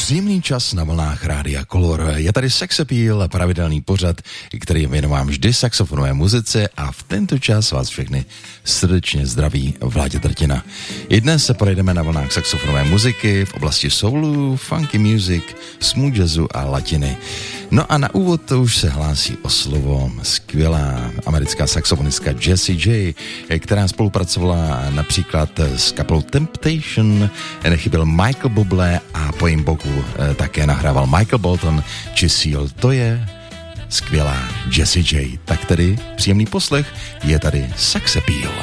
Příjemný čas na vlnách Rádia Color. Je tady Sex Appeal, pravidelný pořad, který je věnován vždy saxofonové muzice a v tento čas vás všechny srdečně zdraví Vláďa Drtina. I dnes se projdeme na vlnách saxofonové muziky v oblasti soulu, funky music, smooth jazzu a latiny. No a na úvod to už se hlásí o slovo skvělá americká saxofonistka Jessie J, která spolupracovala například s kapelou Temptation, nechyběl Michael Bublé a po jejím boku také nahrával Michael Bolton či Seal. To je skvělá Jessie J. Tak tedy příjemný poslech, je tady Sex Appeal.